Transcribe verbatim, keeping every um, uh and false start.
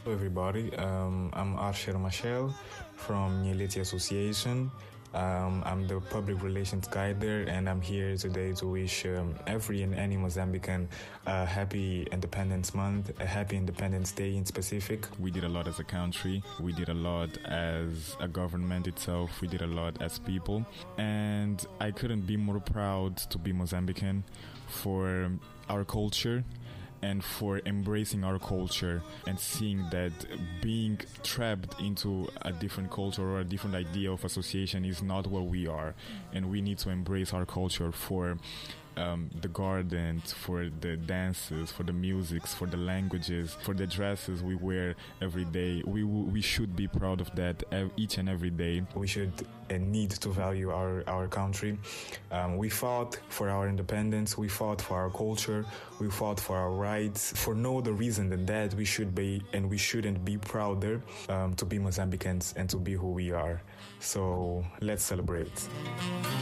everybody. Um, I'm Archer Machel from Nyeleti Association. Um, I'm the public relations guide there, and I'm here today to wish um, every and any Mozambican a happy Independence Month, a happy Independence Day in specific. We did a lot as a country. We did a lot as a government itself. We did a lot as people. And I couldn't be more proud to be Mozambican for our culture and for embracing our culture and seeing that being trapped into a different culture or a different idea of association is not what we are, and we need to embrace our culture for um, the gardens, for the dances, for the musics, for the languages, for the dresses we wear every day. We we should be proud of that each and every day. We should and need to value our, our country. Um, we fought for our independence, we fought for our culture, we fought for our rights. For no other reason than that, we should be and we shouldn't be prouder um, to be Mozambicans and to be who we are. So let's celebrate.